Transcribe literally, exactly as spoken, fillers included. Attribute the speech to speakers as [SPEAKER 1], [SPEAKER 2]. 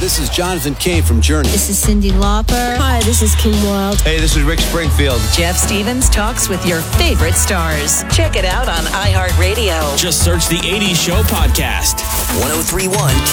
[SPEAKER 1] this is Jonathan Cain from Journey.
[SPEAKER 2] This is Cyndi Lauper.
[SPEAKER 3] Hi, this is Kim Wilde.
[SPEAKER 4] Hey, this is Rick Springfield.
[SPEAKER 5] Jeff Stevens talks with your favorite stars. Check it out on iHeartRadio.
[SPEAKER 6] Just search the eighties Show podcast.
[SPEAKER 7] one oh three point one